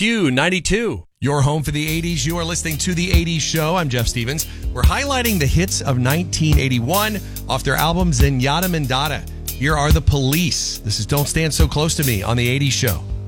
Q92. Your home for the 80s. You are listening to The 80s Show. I'm Jeff Stevens. We're highlighting the hits of 1981 off their album Zenyatta Mondatta. Here are The Police. This is Don't Stand So Close to Me on The 80s Show.